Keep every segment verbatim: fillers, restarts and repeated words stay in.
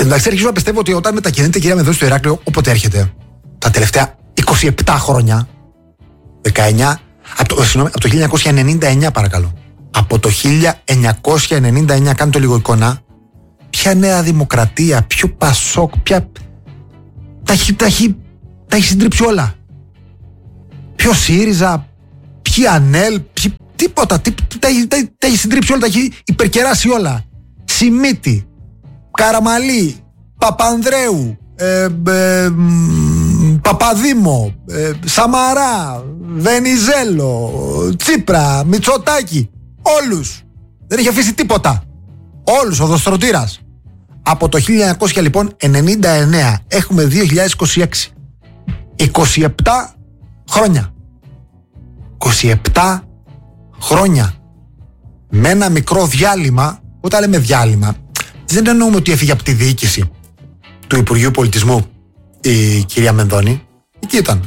Εντάξει, αρχίζω να πιστεύω ότι όταν μετακινείται η κυρία Μενδώνη στο Ηράκλειο, όποτε έρχεται, τα τελευταία είκοσι επτά χρόνια, δεκαεννιά, από το, συγγνώμη, από το χίλια εννιακόσια ενενήντα εννιά παρακαλώ. Από το χίλια εννιακόσια ενενήντα εννιά, κάντε το λίγο εικόνα, ποια Νέα Δημοκρατία, ποιο Πασόκ, ποια. Τα έχει, τα έχει, τα έχει συντρίψει όλα. Ποιο ΣΥΡΙΖΑ, ποιοι ΑΝΕΛ, ποιοι, τίποτα. Τι, τα, τα, τα, τα έχει συντρίψει όλα, τα έχει υπερκεράσει όλα. Σιμίτη, Καραμαλή, Παπανδρέου, ε, ε, Παπαδήμο, ε, Σαμαρά, Βενιζέλο, Τσίπρα, Μητσοτάκη. Όλους. Δεν έχει αφήσει τίποτα. Όλους, ο Δοστρωτήρας. Από το χίλια εννιακόσια ενενήντα εννέα έχουμε δύο χιλιάδες είκοσι έξι. είκοσι επτά χρόνια. είκοσι επτά χρόνια. Με ένα μικρό διάλειμμα. Όταν λέμε διάλειμμα, δεν εννοούμε ότι έφυγε από τη διοίκηση του Υπουργείου Πολιτισμού η κυρία Μενδώνη. Εκεί ήταν.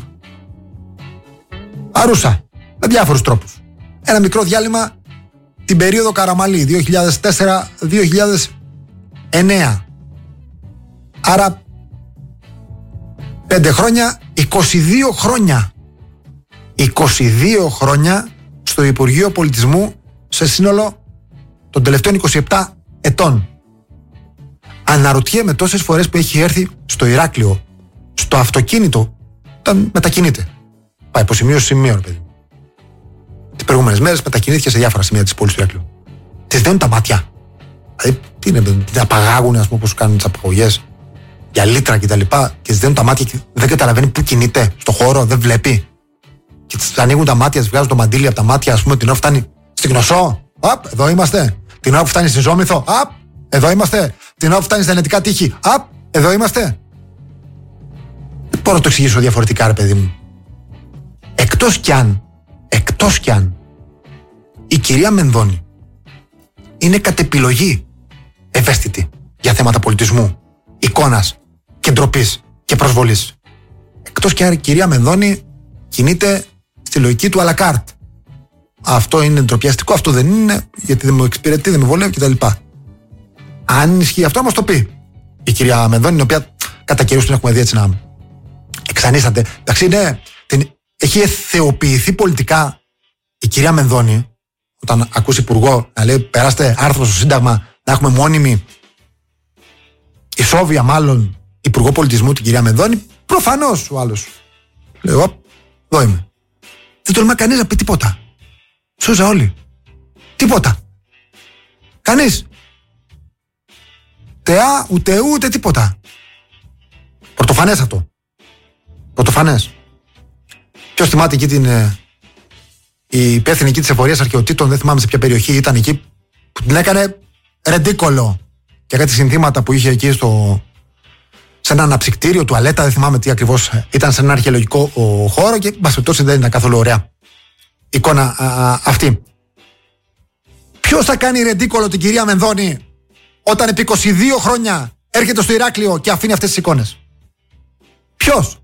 Παρούσα. Με διάφορους τρόπους. Ένα μικρό διάλειμμα την περίοδο Καραμαλή δύο χιλιάδες τέσσερα με δύο χιλιάδες εννέα. Άρα πέντε χρόνια, είκοσι δύο χρόνια. είκοσι δύο χρόνια στο Υπουργείο Πολιτισμού σε σύνολο των τελευταίων είκοσι επτά ετών. Αναρωτιέμαι τόσες φορές που έχει έρθει στο Ηράκλειο, στο αυτοκίνητο, όταν μετακινείται. Πάει από σημείο σε σημείο, ρε παιδί. Τις προηγούμενες μέρες μετακινήθηκε σε διάφορα σημεία της πόλης του Ηράκλειου. Τις δένουν τα μάτια. Δηλαδή, τι είναι, την απαγάγουν, ας πούμε, όπως κάνουν τις απαγωγές για λίτρα κτλ. Και, και τις δένουν τα μάτια και δεν καταλαβαίνει πού κινείται στο χώρο, δεν βλέπει. Και τις ανοίγουν τα μάτια, τις βγάζουν το μαντίλι από τα μάτια, ας πούμε, την ώρα φτάνει στη Γνωσό. Απ, εδώ είμαστε. Την ώρα που φτάνει στη Ζόμηθο. Απ, εδώ είμαστε. Την ώρα που φτάνει στα Ενετικά Τείχη. Απ, εδώ είμαστε. Δεν μπορώ να το εξηγήσω διαφορετικά, ρε παιδί μου. Εκτός κι αν, εκτός κι αν η κυρία Μενδώνη είναι κατ' επιλογή ευαίσθητη για θέματα πολιτισμού, εικόνας και ντροπής και προσβολής. Εκτός κι αν η κυρία Μενδώνη κινείται στη λογική του à la carte. Αυτό είναι ντροπιαστικό, αυτό δεν είναι, γιατί δεν μου εξυπηρετεί, δεν με βολεύει κτλ. Αν ισχύει αυτό, μας το πει η κυρία Μενδώνη, η οποία κατά καιρούς την έχουμε δει έτσι να εξανίσταται. Εντάξει, είναι, την, έχει εθεοποιηθεί πολιτικά η κυρία Μενδώνη, όταν ακούσει υπουργό να λέει περάστε άρθρο στο Σύνταγμα να έχουμε μόνιμη ισόβια μάλλον υπουργό πολιτισμού την κυρία Μενδώνη, προφανώς ο άλλος. Λέω, εδώ είμαι. Δεν τολμά κανείς να πει τίποτα. Σούζα όλοι. Τίποτα. Κανείς. Τεά, ούτε ούτε τίποτα. Πρωτοφανές αυτό. Πρωτοφανές. Ποιος θυμάται εκεί την ε, η υπεύθυνη εκεί της εφορίας αρχαιοτήτων, δεν θυμάμαι σε ποια περιοχή ήταν εκεί, που την έκανε ρεντίκολο και κάτι συνθήματα που είχε εκεί στο, σε ένα αναψυκτήριο, τουαλέτα, δεν θυμάμαι τι ακριβώς ήταν, σε ένα αρχαιολογικό ο, χώρο και μπας περιπτώσει δεν ήταν καθόλου ωραία εικόνα α, α, αυτή. Ποιος θα κάνει ρεντίκολο την κυρία Μενδώνη όταν επί είκοσι δύο χρόνια έρχεται στο Ηράκλειο και αφήνει αυτές τις εικόνες? Ποιος?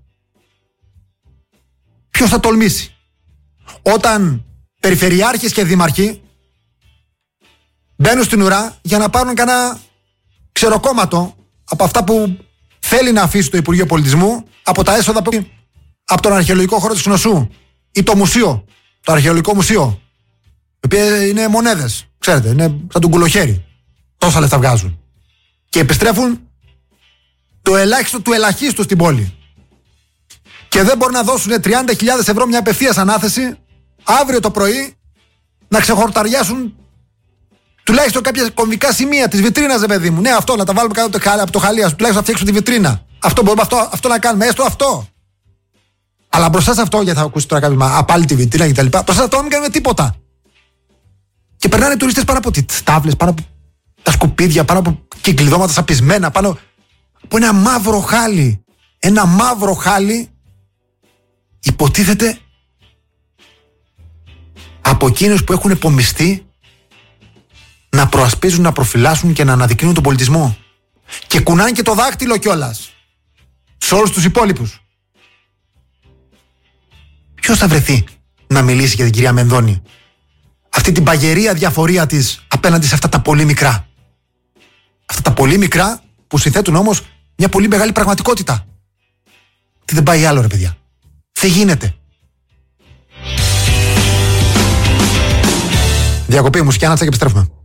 Ποιος θα τολμήσει? Όταν περιφερειάρχες και δήμαρχοι μπαίνουν στην ουρά για να πάρουν κανένα ξεροκόμματο από αυτά που θέλει να αφήσει το Υπουργείο Πολιτισμού, από τα έσοδα που από τον αρχαιολογικό χώρο της Γνωσού ή το μουσείο, το αρχαιολογικό μουσείο, οι οποίοι είναι μονέδες, ξέρετε, είναι σαν τον κουλοχέρι. Τόσα λεφτά βγάζουν. Και επιστρέφουν το ελάχιστο του ελαχίστου στην πόλη. Και δεν μπορούν να δώσουν τριάντα χιλιάδες ευρώ μια απευθείας ανάθεση αύριο το πρωί να ξεχορταριάσουν τουλάχιστον κάποια κομβικά σημεία της βιτρίνας, ρε παιδί μου. Ναι, αυτό να τα βάλουμε κάτω από το χαλί, τουλάχιστον να φτιάξουν τη βιτρίνα. Αυτό μπορούμε αυτό, αυτό να κάνουμε, έστω αυτό. Αλλά μπροστά σε αυτό, γιατί θα ακούσει τώρα κάποιο απάλι τη βιτρίνα κτλ. Μπροστά σε αυτό μην κάνουμε τίποτα. Και περνάνε τουρίστες πάνω από τις τάβλες, πάνω από τα σκουπίδια, πάνω από κυκλειδώματα σαπισμένα, πάνω από ένα μαύρο χάλι. Ένα μαύρο χάλι υποτίθεται από εκείνους που έχουν επομιστεί να προασπίζουν, να προφυλάσσουν και να αναδεικνύουν τον πολιτισμό. Και κουνάνε και το δάχτυλο κιόλας σε όλους τους υπόλοιπους. Ποιος θα βρεθεί να μιλήσει για την κυρία Μενδώνη, αυτή την παγερία διαφορία της απέναντι σε αυτά τα πολύ μικρά? Αυτά τα πολύ μικρά που συνθέτουν όμως μια πολύ μεγάλη πραγματικότητα. Τι δεν πάει άλλο, ρε παιδιά. Δεν γίνεται. Διακοπή μουσική, Άννατσα, και επιστρέφουμε.